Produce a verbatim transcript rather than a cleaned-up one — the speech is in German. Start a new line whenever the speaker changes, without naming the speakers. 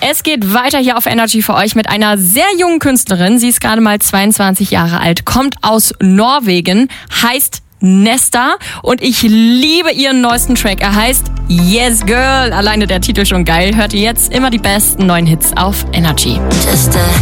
Es geht weiter hier auf Energy für euch mit einer sehr jungen Künstlerin. Sie ist gerade mal zweiundzwanzig Jahre alt, kommt aus Norwegen, heißt Nesta und ich liebe ihren neuesten Track. Er heißt Yes Girl. Alleine der Titel schon geil. Hört ihr jetzt immer die besten neuen Hits auf Energy.
Just a